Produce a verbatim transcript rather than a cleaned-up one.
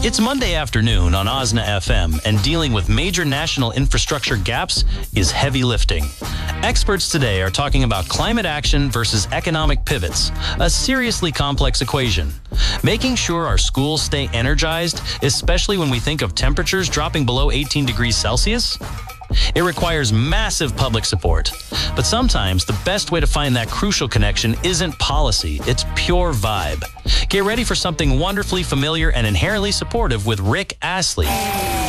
It's Monday afternoon on Osna F M, and dealing with major national infrastructure gaps is heavy lifting. Experts today are talking about climate action versus economic pivots, a seriously complex equation. Making sure our schools stay energized, especially when we think of temperatures dropping below eighteen degrees Celsius? It requires massive public support. But sometimes the best way to find that crucial connection isn't policy, it's pure vibe. Get ready for something wonderfully familiar and inherently supportive with Rick Astley.